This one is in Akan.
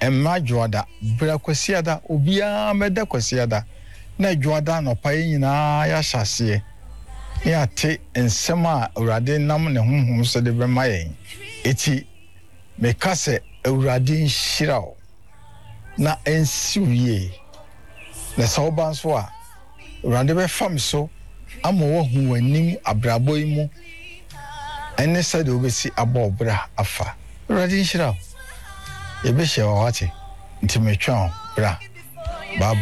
emma dwoada bra kwasiada obia meda kwasiada na dwoada no paye nyina ya hyase ne ate ensem a urade nam ne honhom so de bema yen eti mekase urade nhirawo na ensiwie na sawban so a urade be fam so ama wo hu wanim abrabo imu ene sade obesi abobra afa urade nhirawo ebe hye wa wate nti metwa bra baba